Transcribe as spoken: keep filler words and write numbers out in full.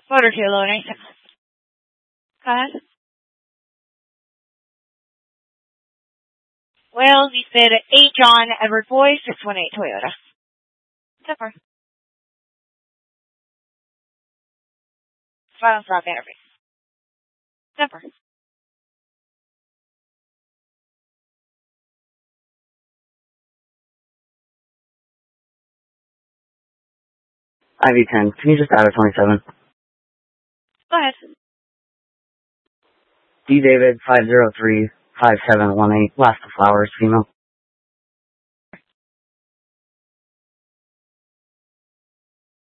Motor two loading. Go ahead. Well, you said eight John Edward Boy, six one eight Toyota. Zipper. Final stop interface. Zipper. I V ten, can you just add a twenty-seven? Go ahead. D David five zero three five seven one eight, Last of Flowers, female.